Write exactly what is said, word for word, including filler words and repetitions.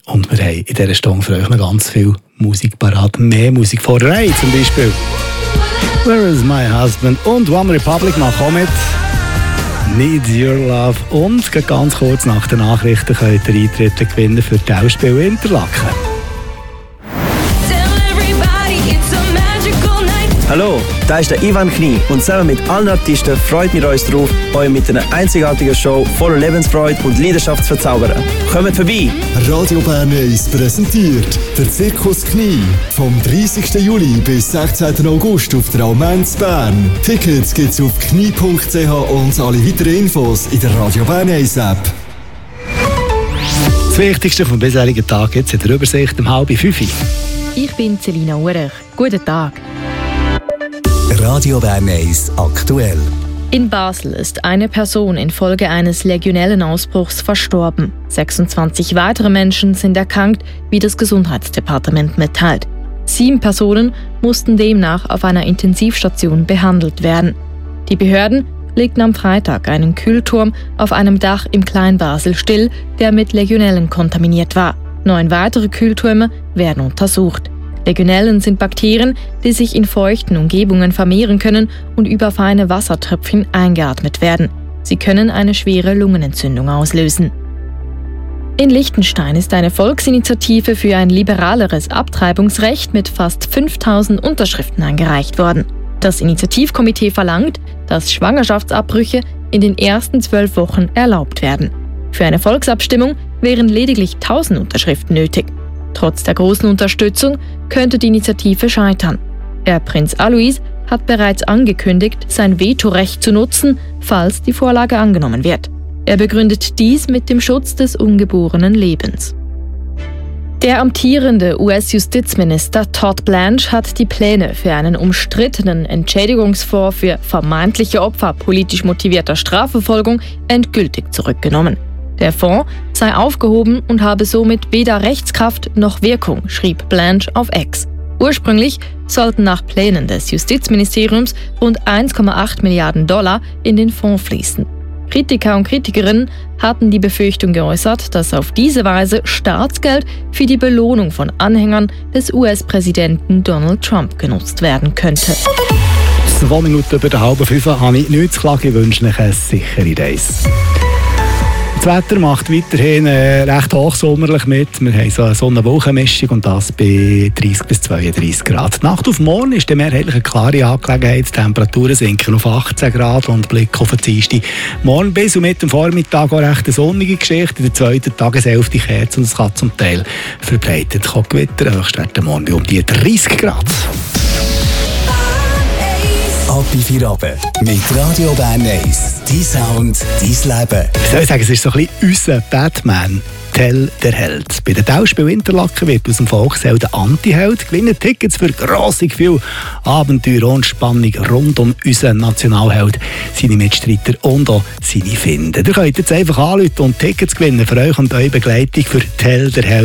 Und wir haben in dieser Stunde für euch noch ganz viel Musik parat. Mehr Musik vor Ray zum Beispiel. Where is my husband? Und One Republic machen auch mit. Need Your Love. Und ganz kurz nach den Nachrichten könnt ihr Eintritte gewinnen für die Ausspiel Interlaken. Hallo, da ist der Ivan Knie und zusammen mit allen Artisten freut wir uns darauf, euch mit einer einzigartigen Show voller Lebensfreude und Leidenschaft zu verzaubern. Kommt vorbei! Radio Bern eins präsentiert der Zirkus Knie vom dreißigsten Juli bis sechzehnten August auf der Almenz Bern. Tickets gibt's auf knie punkt c h und alle weiteren Infos in der Radio Bern eins App. Das Wichtigste vom bisherigen Tag jetzt in der Übersicht um halb fünf. Ich bin Selina Urech. Guten Tag. Radio Bern eins aktuell. In Basel ist eine Person infolge eines Legionellenausbruchs verstorben. sechsundzwanzig weitere Menschen sind erkrankt, wie das Gesundheitsdepartement mitteilt. Sieben Personen mussten demnach auf einer Intensivstation behandelt werden. Die Behörden legten am Freitag einen Kühlturm auf einem Dach im Kleinbasel still, der mit Legionellen kontaminiert war. Neun weitere Kühltürme werden untersucht. Legionellen sind Bakterien, die sich in feuchten Umgebungen vermehren können und über feine Wassertröpfchen eingeatmet werden. Sie können eine schwere Lungenentzündung auslösen. In Liechtenstein ist eine Volksinitiative für ein liberaleres Abtreibungsrecht mit fast fünftausend Unterschriften eingereicht worden. Das Initiativkomitee verlangt, dass Schwangerschaftsabbrüche in den ersten zwölf Wochen erlaubt werden. Für eine Volksabstimmung wären lediglich tausend Unterschriften nötig. Trotz der großen Unterstützung könnte die Initiative scheitern. Der Prinz Alois hat bereits angekündigt, sein Vetorecht zu nutzen, falls die Vorlage angenommen wird. Er begründet dies mit dem Schutz des ungeborenen Lebens. Der amtierende U S-Justizminister Todd Blanche hat die Pläne für einen umstrittenen Entschädigungsfonds für vermeintliche Opfer politisch motivierter Strafverfolgung endgültig zurückgenommen. Der Fonds sei aufgehoben und habe somit weder Rechtskraft noch Wirkung, schrieb Blanche auf X. Ursprünglich sollten nach Plänen des Justizministeriums rund eins Komma acht Milliarden Dollar in den Fonds fließen. Kritiker und Kritikerinnen hatten die Befürchtung geäußert, dass auf diese Weise Staatsgeld für die Belohnung von Anhängern des U S-Präsidenten Donald Trump genutzt werden könnte. Zwei Minuten über der halben fünf habe ich nichts zu klagen. Ich wünsche euch eine sichere Reise. Das Wetter macht weiterhin äh, recht hochsommerlich mit. Wir haben so eine Sonne-Wolken-Mischung und das bei dreißig bis zweiunddreißig Grad. Die Nacht auf morgen ist dann mehrheitlich eine klare Angelegenheit. Die Temperaturen sinken auf achtzehn Grad und Blick auf den Dienstag. Morgen bis und mit dem Vormittag auch recht eine sonnige Geschichte. In der zweiten Tageshälfte kehrt und es kann zum Teil verbreitet Gewitter. Höchstwerte morgen um die dreißig Grad. Ab in vier Abend mit Radio Bern eins. Dein Sound, dein Leben. Ich soll sagen, es ist so ein bisschen unser Batman. Tell der Held. Bei den Tauspiel Interlaken wird aus dem Volksheld der Anti-Held. Gewinnen Tickets für grosse Gefühle, Abenteuer und Spannung rund um unseren Nationalheld, seine Mitstreiter und auch seine Finden. Ihr könnt jetzt einfach anrufen und Tickets gewinnen für euch und eure Begleitung für Tell der Held.